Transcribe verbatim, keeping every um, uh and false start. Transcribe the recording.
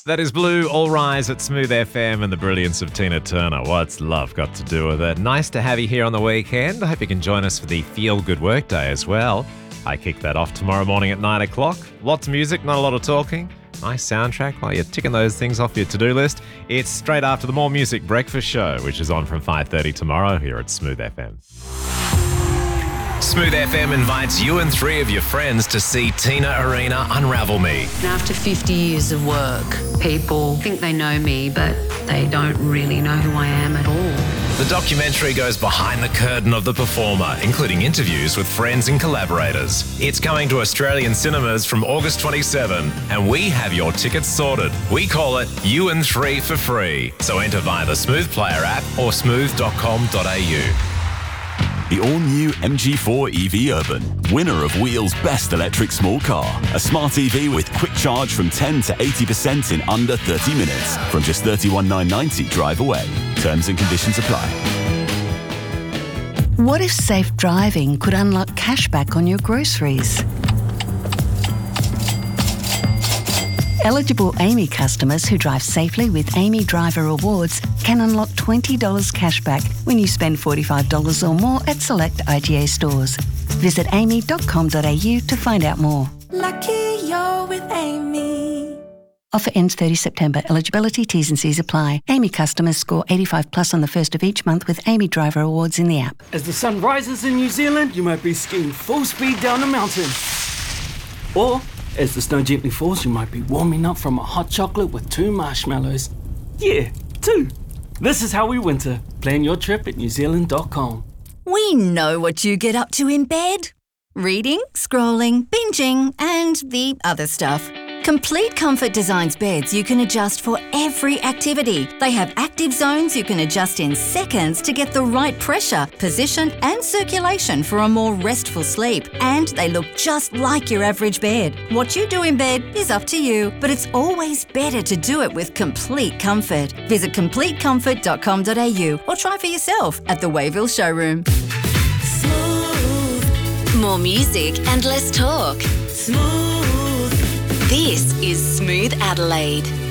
That is Blue, All Rise at Smooth F M and the brilliance of Tina Turner. What's love got to do with it? Nice to have you here on the weekend. I hope you can join us for the Feel Good Workday as well. I kick that off tomorrow morning at nine o'clock. Lots of music, not a lot of talking. Nice soundtrack while you're ticking those things off your to-do list. It's straight after the More Music Breakfast Show, which is on from five thirty tomorrow here at Smooth F M. Smooth F M invites you and three of your friends to see Tina Arena Unravel Me. After fifty years of work, people think they know me, but they don't really know who I am at all. The documentary goes behind the curtain of the performer, including interviews with friends and collaborators. It's coming to Australian cinemas from August twenty-seventh, and we have your tickets sorted. We call it You and Three for free. So enter via the Smooth Player app or smooth dot com dot a u. The all-new M G four E V Urban, winner of Wheel's Best Electric Small Car. A smart E V with quick charge from ten to eighty percent in under thirty minutes. From just thirty-one thousand nine hundred ninety drive away. Terms and conditions apply. What if safe driving could unlock cashback on your groceries? Eligible Amy customers who drive safely with Amy Driver Rewards can unlock twenty dollars cashback when you spend forty-five dollars or more at select I G A stores. Visit amy dot com dot a u to find out more. Lucky you're with Amy. Offer ends thirtieth September. Eligibility, T's and C's apply. Amy customers score eighty-five plus on the first of each month with Amy Driver Awards in the app. As the sun rises in New Zealand, you might be skiing full speed down a mountain. Or, as the snow gently falls, you might be warming up from a hot chocolate with two marshmallows. Yeah, two. This is how we winter. Plan your trip at new zealand dot com. We know what you get up to in bed. Reading, scrolling, binging, and the other stuff. Complete Comfort designs beds you can adjust for every activity. They have active zones you can adjust in seconds to get the right pressure, position, and circulation for a more restful sleep. And they look just like your average bed. What you do in bed is up to you, but it's always better to do it with Complete Comfort. Visit complete comfort dot com dot a u or try for yourself at the Wayville showroom. Smooth. More music and less talk. Smooth. This is Smooth Adelaide.